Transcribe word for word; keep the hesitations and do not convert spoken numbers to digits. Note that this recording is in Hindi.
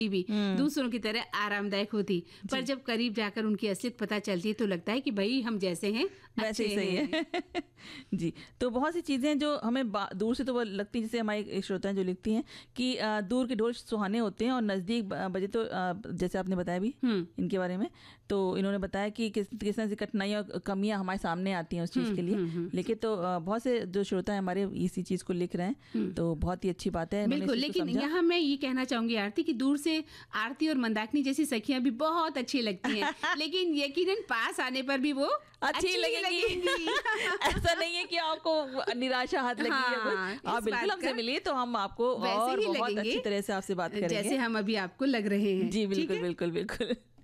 भी दूसरों की तरह आरामदायक होती, पर जब करीब जाकर उनकी असलियत पता चलती तो लगता है कि भाई हम जैसे हैं वैसे ही सही है। जी, तो बहुत सी चीज़ें जो हमें दूर से तो वो लगती हैं, जैसे हमारी श्रोताएं जो लिखती हैं कि आ, दूर के ढोल सुहाने होते हैं और नज़दीक बजे तो आ, जैसे आपने बताया भी इनके बारे में, तो इन्होंने बताया कि किस किस तरह से कठिनाइयाँ और कमियाँ हमारे सामने आती हैं उस चीज़ के लिए। लेकिन तो आ, बहुत से जो श्रोता हैं हमारे इसी चीज़ को लिख रहे हैं, तो बहुत ही अच्छी बात है। बिल्कुल, लेकिन यहाँ मैं ये कहना चाहूंगी आरती कि दूर से आरती और मंदाकिनी जैसी सखियां भी बहुत अच्छी लगती हैं, लेकिन यकीनन पास आने पर भी वो अच्छी, अच्छी लगेंगी, लगेंगी। ऐसा नहीं है कि आपको निराशा हाथ लगी हाँ, है, आप बिल्कुल हमसे मिलिए तो हम आपको और बहुत अच्छी तरह से आपसे बात करेंगे जैसे हम अभी आपको लग रहे हैं। जी बिल्कुल बिल्कुल बिल्कुल।